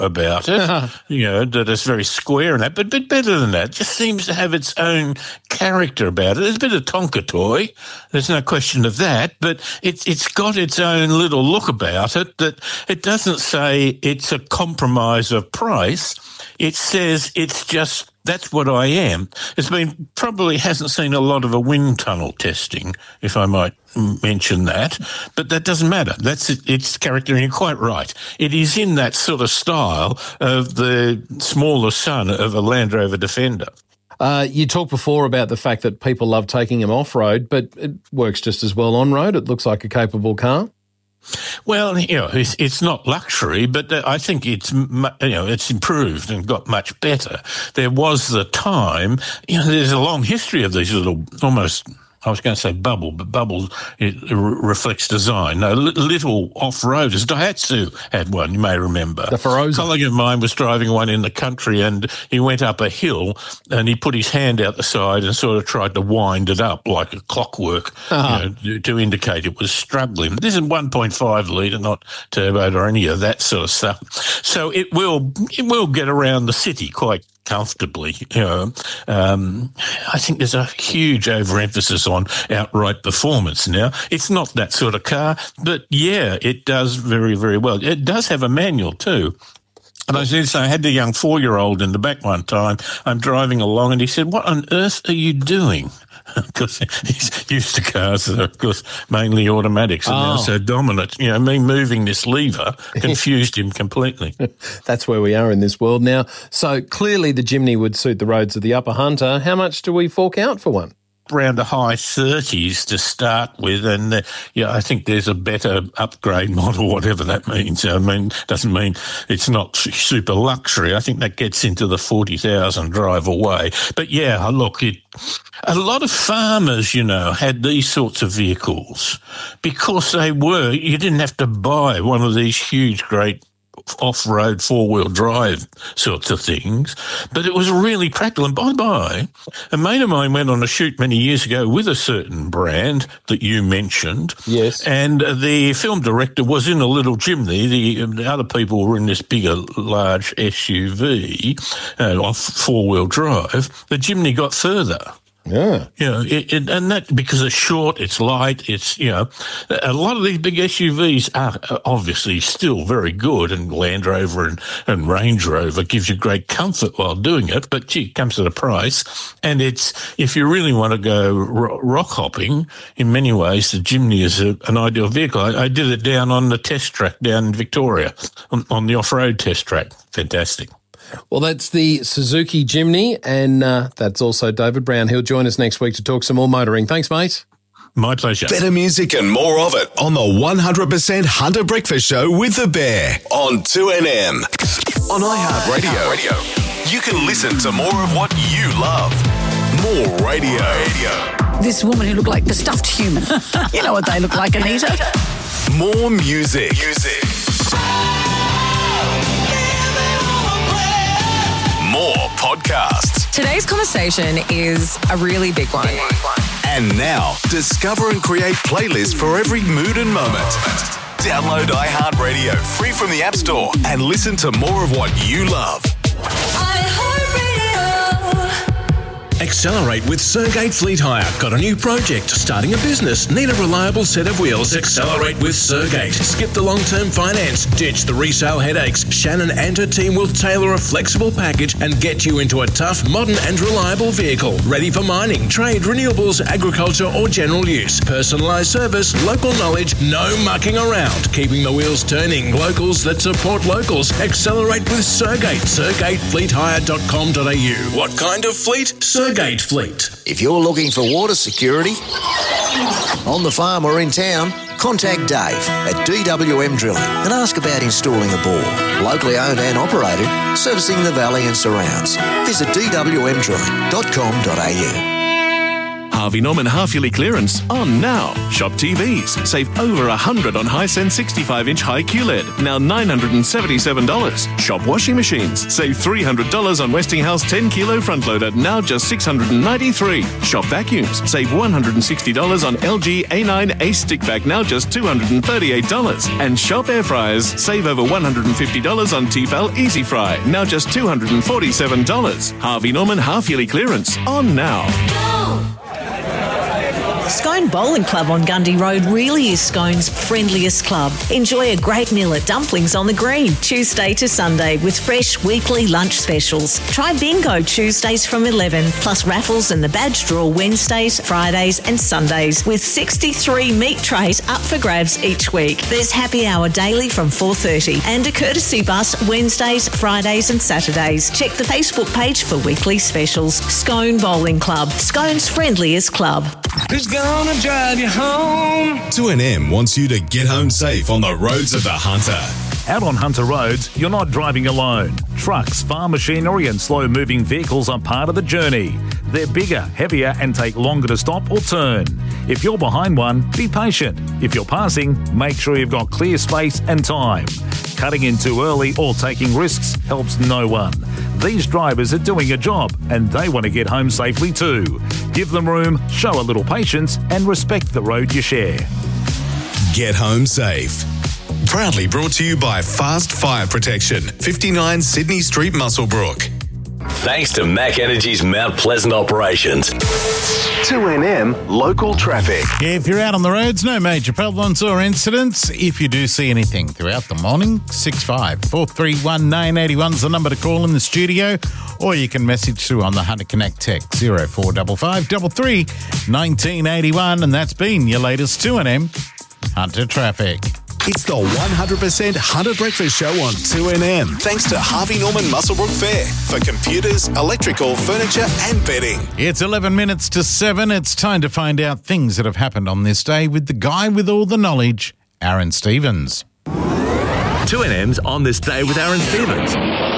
about it, that it's very square and that, but better than that. It just seems to have its own character about it. There's a bit of Tonka toy, there's no question of that, but it's got its own little look about it that it doesn't say it's a compromise of price. It says it's just, that's what I am. Probably hasn't seen a lot of a wind tunnel testing, if I might mention that, but that doesn't matter. That's its character, and you're quite right. It is in that sort of style of the smaller son of a Land Rover Defender. You talked before about the fact that people love taking them off-road, but it works just as well on-road. It looks like a capable car. Well, it's not luxury, but I think it's improved and got much better. There was the time, there's a long history of these little, almost, I was going to say bubble, but bubble, it reflects design. No, little off-roaders. Daihatsu had one, you may remember. The Feroza. A colleague of mine was driving one in the country, and he went up a hill and he put his hand out the side and sort of tried to wind it up like a clockwork to indicate it was struggling. This is 1.5 litre, not turbo or any of that sort of stuff. So it will get around the city quite comfortably. I think there's a huge overemphasis on outright performance now. It's not that sort of car, but yeah, it does very, very well. It does have a manual too. And I had the young 4-year-old in the back one time. I'm driving along and he said, "What on earth are you doing?" Because he's used to cars that are, of course, mainly automatics and now so dominant. Me moving this lever confused him completely. That's where we are in this world now. So clearly the Jimny would suit the roads of the Upper Hunter. How much do we fork out for one? Around the high 30s to start with, and I think there's a better upgrade model, whatever that means. Doesn't mean it's not super luxury. I think that gets into the 40,000 drive away. But yeah, look, a lot of farmers, had these sorts of vehicles because you didn't have to buy one of these huge, great off-road 4-wheel drive sorts of things, but it was really practical. And by the by, a mate of mine went on a shoot many years ago with a certain brand that you mentioned. Yes. And the film director was in a little Jimny. The other people were in this bigger, large SUV off 4-wheel drive. The Jimny got further. Yeah. And that because it's short, it's light, it's, a lot of these big SUVs are obviously still very good, and Land Rover and Range Rover gives you great comfort while doing it, but gee, it comes at a price. And if you really want to go rock hopping, in many ways, the Jimny is an ideal vehicle. I did it down on the test track down in Victoria, on the off-road test track. Fantastic. Well, that's the Suzuki Jimny, and that's also David Brown. He'll join us next week to talk some more motoring. Thanks, mate. My pleasure. Better music and more of it on the 100% Hunter Breakfast Show with The Bear on 2NM. On iHeartRadio, you can listen to more of what you love. More radio. This woman who looked like the stuffed human. You know what they look like, Anita. More music. More podcasts. Today's conversation is a really big one. And now, discover and create playlists for every mood and moment. Download iHeartRadio free from the App Store and listen to more of what you love. Accelerate with Sergate Fleet Hire. Got a new project? Starting a business? Need a reliable set of wheels? Accelerate with Sergate. Skip the long-term finance. Ditch the resale headaches. Shannon and her team will tailor a flexible package and get you into a tough, modern and reliable vehicle. Ready for mining, trade, renewables, agriculture or general use. Personalised service, local knowledge, no mucking around. Keeping the wheels turning. Locals that support locals. Accelerate with Sergate. SergateFleetHire.com.au. What kind of fleet? Sergate Fleet. If you're looking for water security on the farm or in town, contact Dave at DWM Drilling and ask about installing a bore. Locally owned and operated, servicing the valley and surrounds. Visit dwmdrilling.com.au. Harvey Norman half-yearly clearance on now. Shop TVs. Save over $100 on Hisense 65-inch high QLED, now $977. Shop washing machines. Save $300 on Westinghouse 10-kilo front loader, now just $693. Shop vacuums. Save $160 on LG A9 Ace stick vac, now just $238. And shop air fryers. Save over $150 on Tefal Easy Fry, now just $247. Harvey Norman half-yearly clearance on now. Scone Bowling Club on Gundy Road really is Scone's friendliest club. Enjoy a great meal at Dumplings on the Green, Tuesday to Sunday, with fresh weekly lunch specials. Try bingo Tuesdays from 11, plus raffles and the badge draw Wednesdays, Fridays and Sundays, with 63 meat trays up for grabs each week. There's happy hour daily from 4:30 and a courtesy bus Wednesdays, Fridays and Saturdays. Check the Facebook page for weekly specials. Scone Bowling Club, Scone's friendliest club. Who's gonna drive you home? 2NM wants you to get home safe on the roads of the Hunter. Out on Hunter roads, you're not driving alone. Trucks, farm machinery and slow-moving vehicles are part of the journey. They're bigger, heavier and take longer to stop or turn. If you're behind one, be patient. If you're passing, make sure you've got clear space and time. Cutting in too early or taking risks helps no one. These drivers are doing a job and they want to get home safely too. Give them room, show a little patience and respect the road you share. Get home safe. Proudly brought to you by Fast Fire Protection, 59 Sydney Street, Muswellbrook. Thanks to Mac Energy's Mount Pleasant operations. 2NM Local Traffic. If you're out on the roads, no major problems or incidents. If you do see anything throughout the morning, 65431981 is the number to call in the studio, or you can message through on the Hunter Connect text 0455 33 1981, and that's been your latest 2NM Hunter Traffic. It's the 100% Hunter Breakfast Show on 2NM. Thanks to Harvey Norman Muswellbrook Fair for computers, electrical, furniture and bedding. It's 11 minutes to 7. It's time to find out things that have happened on this day with the guy with all the knowledge, Aaron Stevens. 2NM's On This Day with Aaron Stevens.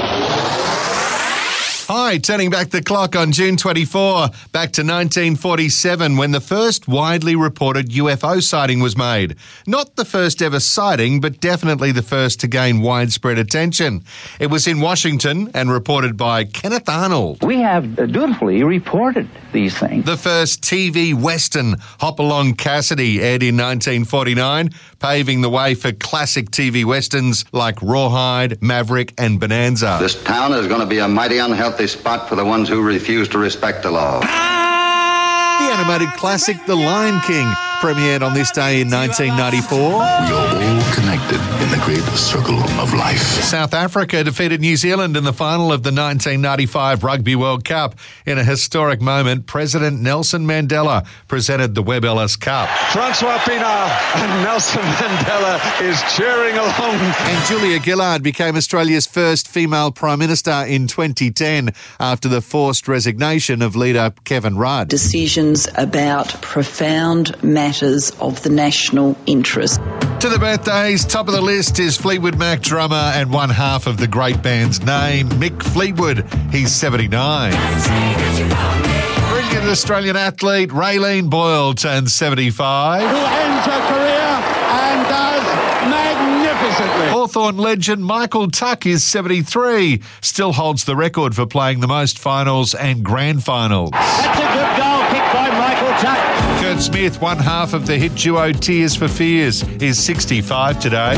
Hi, turning back the clock on June 24, back to 1947 when the first widely reported UFO sighting was made. Not the first ever sighting, but definitely the first to gain widespread attention. It was in Washington and reported by Kenneth Arnold. We have dutifully reported these things. The first TV Western, Hopalong Cassidy, aired in 1949, paving the way for classic TV Westerns like Rawhide, Maverick and Bonanza. This town is going to be a mighty unhealthy spot for the ones who refuse to respect the law. The animated classic The Lion King premiered on this day in 1994. We are all connected in the great circle of life. South Africa defeated New Zealand in the final of the 1995 Rugby World Cup. In a historic moment, President Nelson Mandela presented the Webb Ellis Cup. Francois Pienaar and Nelson Mandela is cheering along. And Julia Gillard became Australia's first female Prime Minister in 2010 after the forced resignation of leader Kevin Rudd. Decisions about profound matters of the national interest. To the birthdays, top of the list is Fleetwood Mac drummer and one half of the great band's name, Mick Fleetwood. He's 79. Brilliant Australian athlete Raylene Boyle turns 75. Who ends her career and does magnificently. Hawthorn legend Michael Tuck is 73, still holds the record for playing the most finals and grand finals. That's a good goal kicked by Michael Tuck. Kurt Smith, one half of the hit duo Tears for Fears, is 65 today.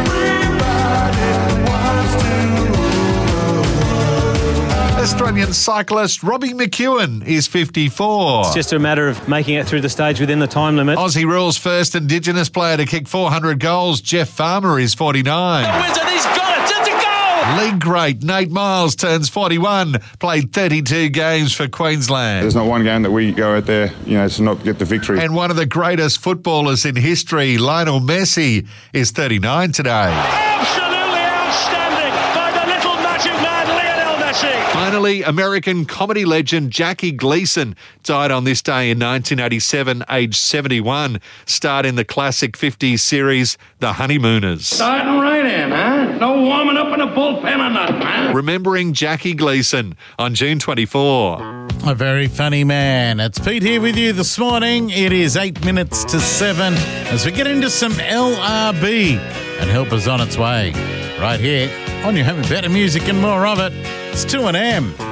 Australian cyclist Robbie McEwen is 54. It's just a matter of making it through the stage within the time limit. Aussie rules first Indigenous player to kick 400 goals, Jeff Farmer, is 49. Wins it, he's got it, it's a goal! League great Nate Miles turns 41, played 32 games for Queensland. There's not one game that we go out there, to not get the victory. And one of the greatest footballers in history, Lionel Messi, is 39 today. Absolutely outstanding by the little magic man, Lionel Messi. Finally, American comedy legend Jackie Gleason died on this day in 1987, aged 71, starred in the classic 50s series The Honeymooners. Starting right in, huh? No warming up in a bullpen or nothing, huh? Remembering Jackie Gleason on June 24. A very funny man. It's Pete here with you this morning. It is 8 minutes to 7 as we get into some LRB and help us on its way. Right here on your home of better music and more of it. It's 2 AM.